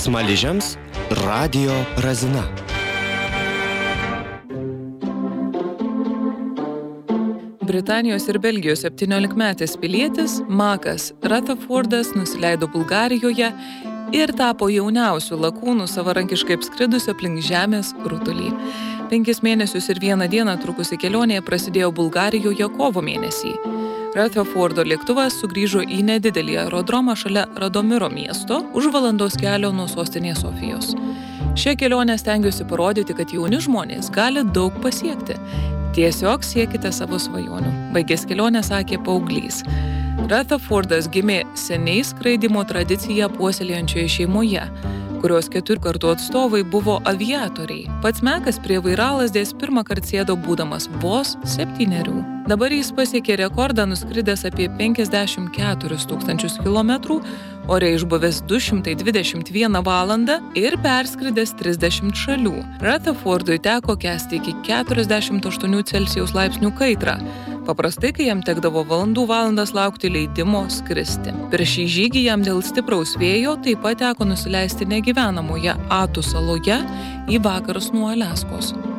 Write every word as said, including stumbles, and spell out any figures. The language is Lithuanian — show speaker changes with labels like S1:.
S1: Smaližiams Radio Razina.
S2: Britanijos ir Belgijos septyniolikmetis pilietis Makas Rutherfordas nusileido Bulgarijoje ir tapo jauniausiu lakūnu savarankiškai apskridusio aplink Žemės rutulį. Penkis mėnesius ir vieną dieną trukusi kelionė prasidėjo Bulgarijoje kovo mėnesį. Rutherfordo lėktuvas sugrįžo į nedidelį aerodromą šalia Radomiro miesto už valandos kelio nuo sostinės Sofijos. Šią kelionę stengiuosi parodyti, kad jauni žmonės gali daug pasiekti. Tiesiog siekite savo svajonių. Baigęs kelionę sakė paauglys. Rutherfordas gimė seniai skraidimo tradiciją puoselėjančioje šeimoje, kurios keturių kartų atstovai buvo aviatoriai. Pats Mekas prie vairalazdės pirmą kartą sėdo būdamas vos septynerių. Dabar jis pasiekė rekordą nuskridęs apie penkiasdešimt keturis tūkstančius kilometrų, ore išbuvęs du šimtai dvidešimt vieną valandą ir perskridęs trisdešimt šalių. Rutherfordui teko kęsti iki keturiasdešimt aštuonių Celsijaus laipsnių kaitrą. Paprastai, kai jam tekdavo valandų valandas laukti leidimo skristi. Per šį žygį jam dėl stipraus vėjo taip pat teko nusileisti negyvenamoje Atų saloje į vakarus nuo Aliaskos.